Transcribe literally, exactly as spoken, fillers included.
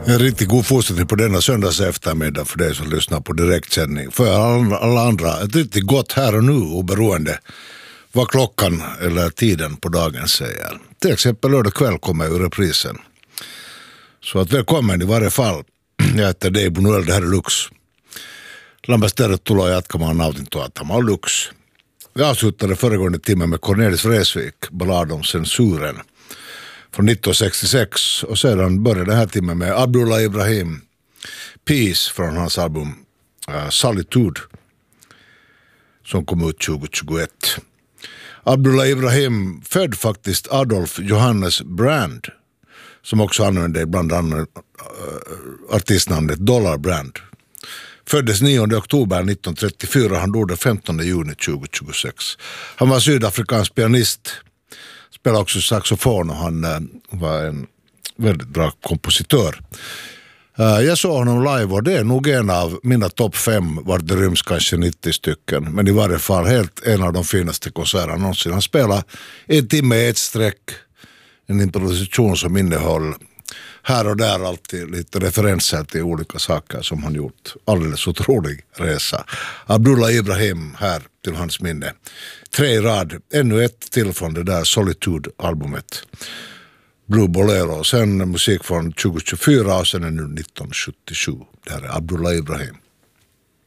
En riktigt god fortsättning på denna söndags eftermiddag för dig som lyssnar på direktsändning. För alla andra, ett riktigt gott här och nu oberoende vad klockan eller tiden på dagen säger. Till exempel lördag kväll kommer ur reprisen. Så att välkommen i varje fall. Jag heter Dave Bonuel, det här är Lux. Lambasteret tuloa jatkamaan nautintoa. Tämä on Lux. Vi avslutade föregående timme med Cornelis Vreeswijk, ballad om censuren från nittonhundrasextiosex, och sedan började den här timmen med Abdullah Ibrahim, Peace från hans album uh, Solitude som kom ut tjugohundratjugoett. Abdullah Ibrahim född faktiskt Adolf Johannes Brand, som också använde ibland uh, artistnamnet Dollar Brand. Föddes nionde oktober nittonhundratrettiofyra, han dog den femtonde juni tjugohundratjugosex. Han var sydafrikansk pianist, spelade också saxofon och han uh, var en väldigt bra kompositör. Uh, jag såg honom live och det är nog en av mina topp fem, var det ryms kanske nittio stycken. Men i varje fall helt en av de finaste konserterna någonsin. Han spelade en timme i ett streck, en improvisation som innehöll här och där alltid lite referenser till olika saker som han gjort. Alldeles otrolig resa. Abdullah Ibrahim här till hans minne. Tre i rad, ännu ett till från det där Solitude-albumet. Blue Bolero, sen musik från tjugohundratjugofyra och sen är nu nittonhundrasjuttiosju. Det här är Abdullah Ibrahim.